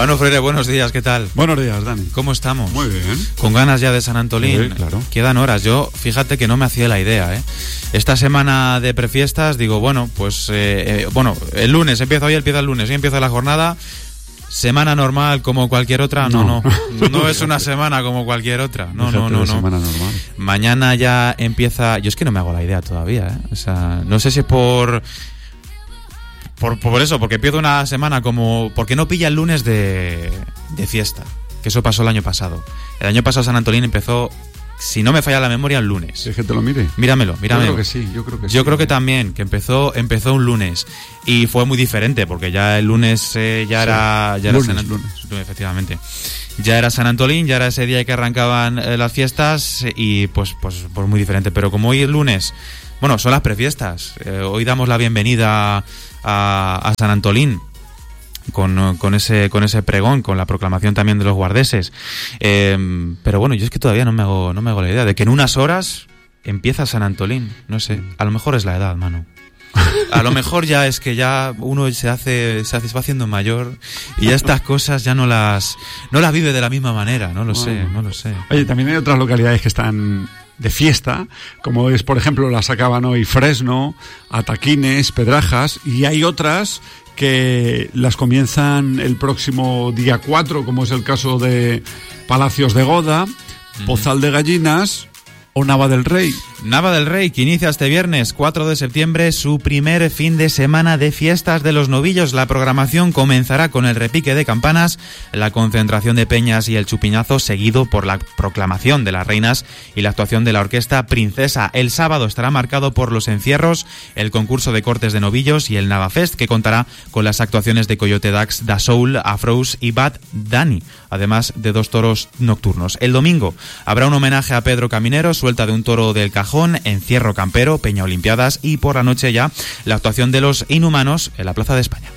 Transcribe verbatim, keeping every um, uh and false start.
Manu Freire, buenos días, ¿qué tal? Buenos días, Dani. ¿Cómo estamos? Muy bien. Con ganas ya de San Antolín. Sí, claro. Quedan horas. Yo, fíjate que no me hacía la idea, ¿eh? Esta semana de prefiestas, digo, bueno, pues, eh, eh, bueno, el lunes, empieza hoy, empieza el lunes, hoy empieza la jornada. Semana normal como cualquier otra, no, no, no, no es una semana como cualquier otra, no, Déjate no, no, de no. semana normal. Mañana ya empieza, yo es que no me hago la idea todavía, ¿eh? O sea, no sé si es por, por, por eso, porque empiezo una semana como, porque no pilla el lunes de, de fiesta, que eso pasó el año pasado. El año pasado San Antolín empezó, si no me falla la memoria, el lunes. ¿Es que te lo mire? Míramelo, míramelo. Yo creo que sí, yo creo que sí. Yo creo que también, que empezó empezó un lunes y fue muy diferente porque ya el lunes eh, ya Sí. era ya Lunes, era San lunes. efectivamente. Ya era San Antolín, ya era ese día que arrancaban eh, las fiestas y pues pues pues muy diferente, pero como hoy es lunes, bueno, son las prefiestas. Eh, hoy damos la bienvenida a, a San Antolín. Con, con ese con ese pregón, con la proclamación también de los guardeses. Eh, pero bueno, yo es que todavía no me hago no me hago la idea de que en unas horas empieza San Antolín. No sé, a lo mejor es la edad, mano. A lo mejor ya es que ya uno se hace se hace se va haciendo mayor y ya estas cosas ya no las no las vive de la misma manera, no lo Bueno. sé, no lo sé. Oye, también hay otras localidades que están de fiesta, como es, por ejemplo, la sacaban hoy Fresno, Ataquines, Pedrajas, y hay otras que las comienzan el próximo día cuatro, como es el caso de Palacios de Goda, uh-huh. Pozal de Gallinas o Nava del Rey. Nava del Rey, que inicia este viernes cuatro de septiembre su primer fin de semana de fiestas de los novillos. La programación comenzará con el repique de campanas, la concentración de peñas y el chupiñazo, seguido por la proclamación de las reinas y la actuación de la orquesta Princesa. El sábado estará marcado por los encierros, el concurso de cortes de novillos y el Nava Fest, que contará con las actuaciones de Coyote Dax, Da Soul, Afrous y Bad Dani, además de dos toros nocturnos. El domingo habrá un homenaje a Pedro Caminero, suelta de un toro del Cajón, encierro campero, Peña Olimpiadas y por la noche ya la actuación de los Inhumanos en la Plaza de España.